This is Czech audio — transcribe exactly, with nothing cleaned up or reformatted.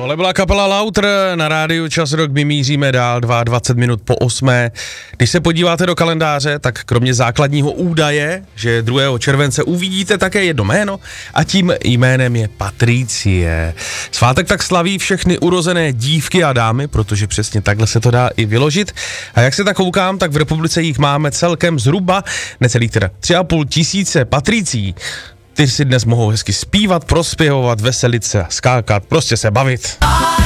Tohle byla kapela Lauter na rádiu Čas Rock, my míříme dál dvacet dva minut po osmé. Když se podíváte do kalendáře, tak kromě základního údaje, že druhého července uvidíte také jedno jméno a tím jménem je Patricie. Svátek tak slaví všechny urozené dívky a dámy, protože přesně takhle se to dá i vyložit. A jak se tak koukám, tak v republice jich máme celkem zhruba necelých teda tři a půl tisíce Patricií. Ty si dnes mohou hezky zpívat, prospěvovat, veselit se, skákat, prostě se bavit.